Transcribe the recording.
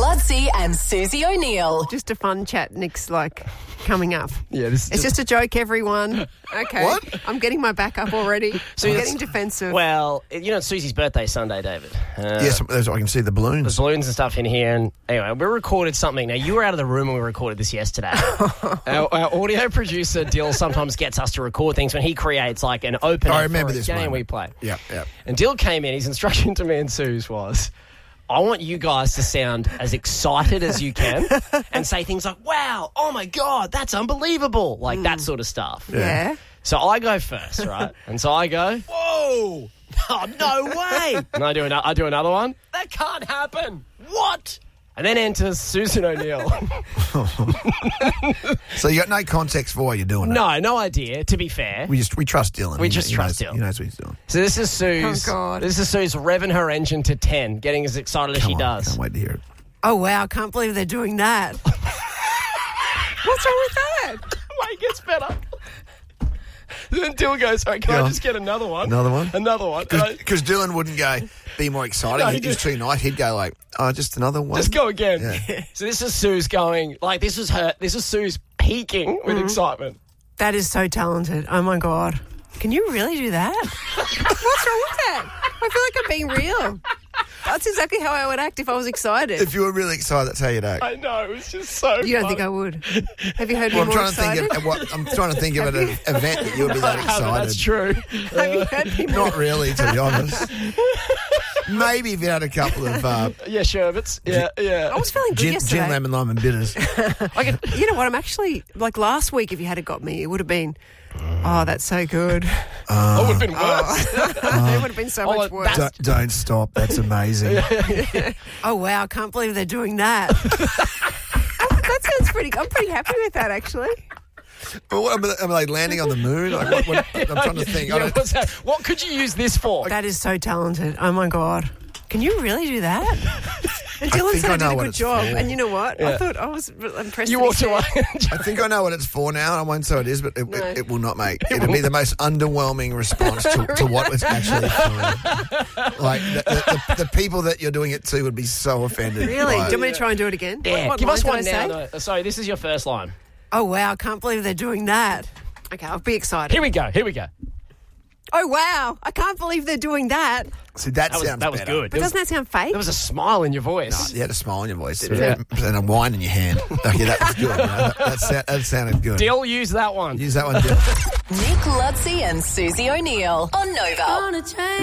Ludsey and Susie O'Neill. Just a fun chat. Nick's coming up. Yeah, It's just a joke, everyone. Okay. What? I'm getting my back up already. I'm getting defensive. Well, it's Susie's birthday Sunday, David. Yes, I can see the balloons. There's balloons and stuff in here. And anyway, we recorded something. Now, you were out of the room when we recorded this yesterday. our audio producer, Dill, sometimes gets us to record things when he creates an opener I remember for a this game moment. we play. Yeah. And Dill came in. His instruction to me and Suze was, I want you guys to sound as excited as you can and say things like, wow, oh my God, that's unbelievable. That sort of stuff. Yeah. So I go first, right? And so I go, whoa, oh, no way. And I do another one. That can't happen. What? And then enters Susan O'Neill. So you got no context for why you're doing it? No idea, to be fair. We trust Dylan. We just trust Dylan. He knows what he's doing. So this is Suze. Oh, God. This is Suze revving her engine to 10, getting as excited as she does. Can't wait to hear it. Oh, wow. I can't believe they're doing that. What's wrong with that? It gets better. Then Dill goes, all right, can I just get another one? Another one? Another one. Because Dylan wouldn't go, be more exciting. No, He'd just too nice. He'd go just another one. Just go again. Yeah. So this is Suze going, this is Suze peaking with excitement. That is so talented. Oh, my God. Can you really do that? What's wrong with that? I feel like I'm being real. That's exactly how I would act if I was excited. If you were really excited, that's how you'd act. I know, it's just so You don't funny. think I would? Have you heard me I'm more trying excited? I'm trying to think of an event that you would be that excited. That's true. Have you heard me more? Not really, to be honest. Maybe if you had a couple of Yeah, sherbets. Yeah. I was feeling good gin, yesterday. lemon, lime and bitters. You know what? I'm actually, last week, if you had got me, it would have been, oh, that's so good. That would have been worse. It would have been so much worse. Don't stop. That's amazing. Oh, wow. I can't believe they're doing that. That sounds I'm pretty happy with that, actually. Well, am I landing on the moon? I'm trying to think. Yeah, what's that? What could you use this for? That is so talented. Oh, my God. Can you really do that? And Dylan think said I I did know a what good it's job. for. And you know what? Yeah. I thought I was impressed. You that he walked said- away. I think I know what it's for now. I won't say it is, but it will not make. It'll be the most underwhelming response to what it's actually for. The people that you're doing it to would be so offended. Really? by Do you it. want me to try and do it again? Yeah, What give line us did one I now. say? No. Sorry, this is your first line. Oh, wow. I can't believe they're doing that. Okay, I'll be excited. Here we go. Oh, wow. I can't believe they're doing that. See, that sounds That was better. good. But doesn't that sound fake? There was a smile in your voice. You had a smile on your voice Yeah. and a wine in your hand. Okay, that was good. That sounded good. Dill, use that one. Use that one, Dill. Nick Ludsey and Susie O'Neill on Nova.